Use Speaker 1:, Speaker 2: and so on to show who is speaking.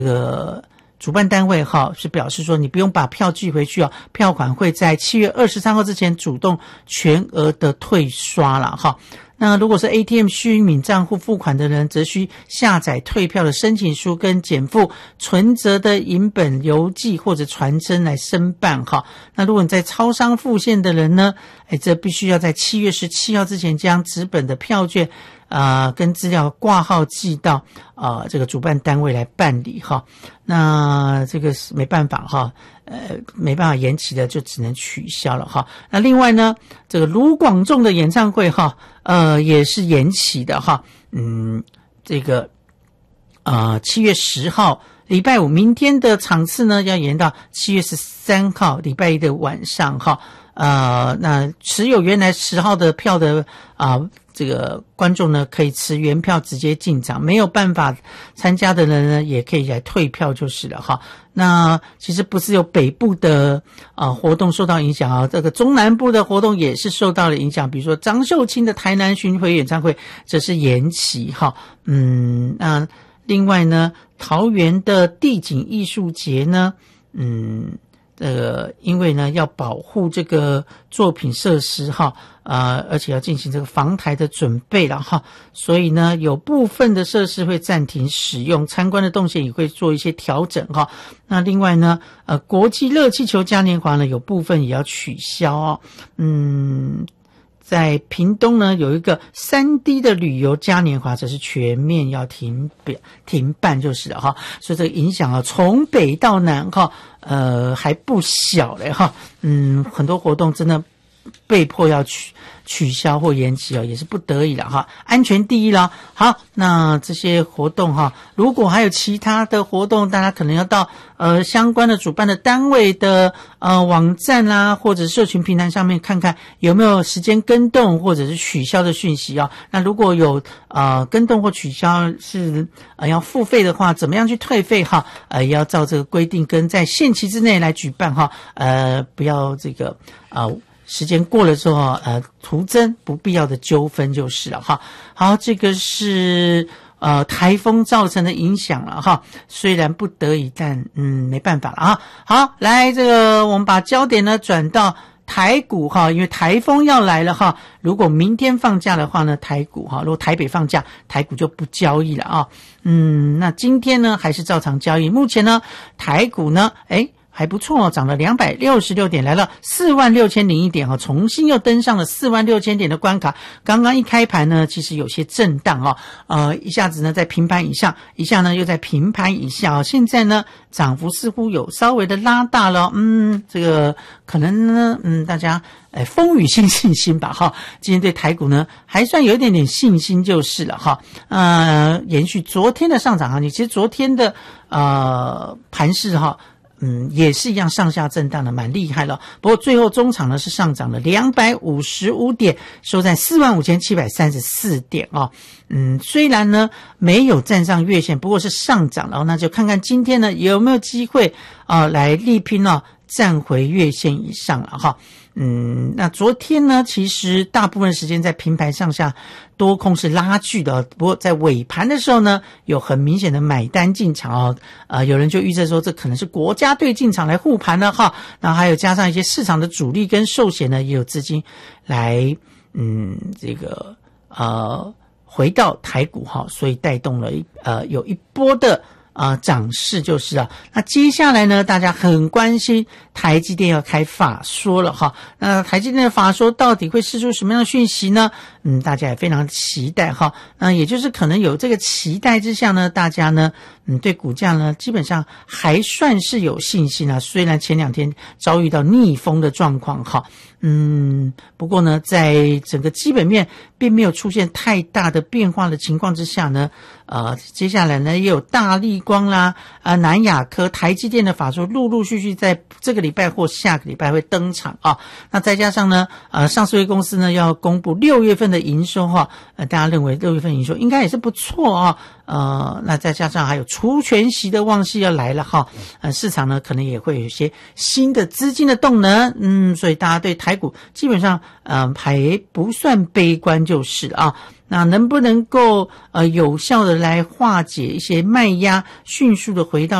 Speaker 1: 主办单位是表示说，你不用把票寄回去票款会在7月23号之前主动全额的退刷了那如果是 ATM 虚拟账户付款的人，则需下载退票的申请书跟减负存折的影本邮寄或者传真来申办那如果你在超商付现的人呢，这必须要在7月17号之前将纸本的票券跟资料挂号寄到这个主办单位来办理那这个是没办法没办法延期的，就只能取消了那另外呢，这个卢广仲的演唱会也是延期的这个7月10号礼拜五，明天的场次呢要延到7月13号礼拜一的晚上那持有原来10号的票的这个观众呢，可以持原票直接进场，没有办法参加的人呢，也可以来退票就是了那其实不是有北部的活动受到影响这个中南部的活动也是受到了影响，比如说张秀清的台南巡回演唱会这是延期那另外呢，桃园的地景艺术节呢因为呢要保护这个作品设施而且要进行这个防台的准备了所以呢有部分的设施会暂停使用，参观的动线也会做一些调整那另外呢国际热气球嘉年华呢有部分也要取消在屏东呢有一个3D 的旅游嘉年华，则是全面要停办就是了所以这个影响从北到南还不小嘞很多活动真的被迫要取消或延期也是不得已了安全第一了。好，那这些活动如果还有其他的活动，大家可能要到相关的主办的单位的网站啦，或者社群平台上面看看有没有时间更动或者是取消的讯息那如果有更动或取消是要付费的话，怎么样去退费也要照这个规定跟在限期之内来举办不要这个时间过了之后徒增不必要的纠纷就是了好，这个是台风造成的影响了虽然不得已，但没办法了好，来这个我们把焦点呢转到台股因为台风要来了如果明天放假的话呢，台股如果台北放假，台股就不交易了那今天呢还是照常交易，目前呢台股呢还不错涨了266点，来了46001点重新又登上了46000点的关卡。刚刚一开盘呢，其实有些震荡一下子呢在平盘以上，一下呢又在平盘以下现在呢涨幅似乎有稍微的拉大了这个可能呢大家风雨信心吧今天对台股呢还算有一点点信心就是了延续昨天的上涨其实昨天的盘势也是一样上下震荡的蛮厉害了，不过最后中场呢是上涨了255点，收在45734点虽然呢没有站上月线，不过是上涨了那就看看今天呢有没有机会来力拼站回月线以上了那昨天呢其实大部分时间在平盘上下多空是拉锯的不过在尾盘的时候呢有很明显的买单进场有人就预测说这可能是国家队进场来护盘了那还有加上一些市场的主力跟寿险呢也有资金来这个回到台股所以带动了有一波的涨势就是那接下来呢大家很关心台积电要开法说了那台积电的法说到底会释出什么样的讯息呢大家也非常期待那也就是可能有这个期待之下呢，大家呢对股价呢基本上还算是有信心虽然前2天遭遇到逆风的状况不过呢在整个基本面并没有出现太大的变化的情况之下呢接下来呢也有大立光啦南亚科台积电的法说陆陆续续在这个礼拜或下个礼拜会登场那再加上呢上市公司呢要公布6月份的营收大家认为6月份营收应该也是不错那再加上还有除权息的旺季要来了市场呢可能也会有一些新的资金的动能所以大家对台股基本上还不算悲观就是那能不能够有效的来化解一些卖压，迅速的回到